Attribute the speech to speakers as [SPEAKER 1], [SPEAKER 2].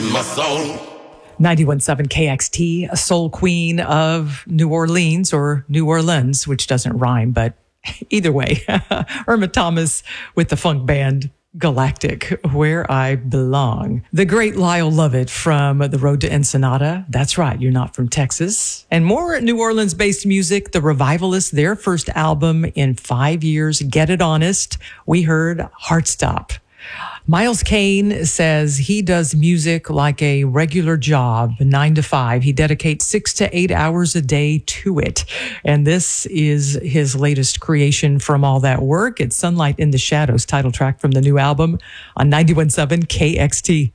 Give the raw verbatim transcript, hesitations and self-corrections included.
[SPEAKER 1] in my soul.
[SPEAKER 2] ninety-one point seven K X T, a soul queen of New Orleans or New Orleans, which doesn't rhyme, but either way, Irma Thomas with the funk band Galactic, Where I Belong. The great Lyle Lovett from The Road to Ensenada. That's right, you're not from Texas. And more New Orleans-based music, The Revivalists, their first album in five years, Get It Honest. We heard Heartstop. Miles Kane says he does music like a regular job, nine to five. He dedicates six to eight hours a day to it. And this is his latest creation from all that work. It's Sunlight in the Shadows, title track from the new album on ninety-one point seven K X T.